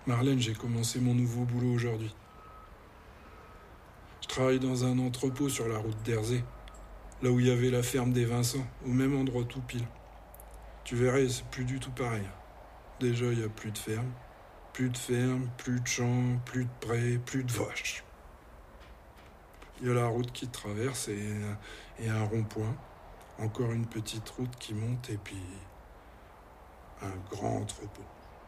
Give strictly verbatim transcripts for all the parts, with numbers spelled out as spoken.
Marlène, j'ai commencé mon nouveau boulot aujourd'hui. Je travaille dans un entrepôt sur la route d'Erzé, là où il y avait la ferme des Vincent, au même endroit tout pile. Tu verrais, c'est plus du tout pareil. Déjà, il n'y a plus de ferme. Plus de ferme, plus de champs, plus de prés, plus de vaches. Il y a la route qui traverse et, et un rond-point. Encore une petite route qui monte et puis un grand entrepôt.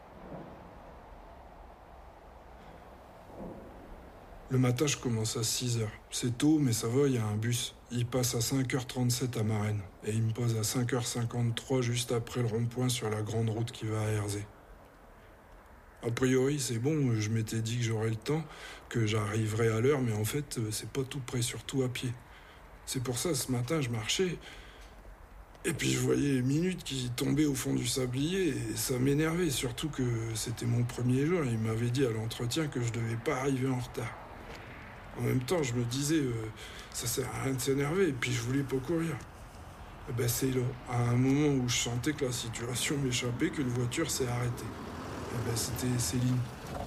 Le matin, je commence à six heures. C'est tôt, mais ça va, il y a un bus. Il passe à cinq heures trente-sept à Marennes. Et il me pose à cinq heures cinquante-trois juste après le rond-point sur la grande route qui va à Erzé. A priori, c'est bon, je m'étais dit que j'aurais le temps, que j'arriverais à l'heure, mais en fait, c'est pas tout près, surtout à pied. C'est pour ça, ce matin, je marchais, et puis je voyais les minutes qui tombaient au fond du sablier, et ça m'énervait, surtout que c'était mon premier jour, et il m'avait dit à l'entretien que je devais pas arriver en retard. En même temps, je me disais, euh, ça sert à rien de s'énerver, et puis je voulais pas courir. Et ben c'est là, à un moment où je sentais que la situation m'échappait, qu'une voiture s'est arrêtée. Et ben c'était Céline.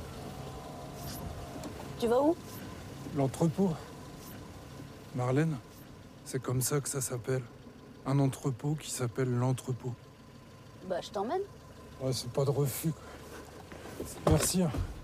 Tu vas où? L'entrepôt. Marlène, c'est comme ça que ça s'appelle. Un entrepôt qui s'appelle l'entrepôt. Bah, je t'emmène. Ouais, c'est pas de refus. Merci. Hein.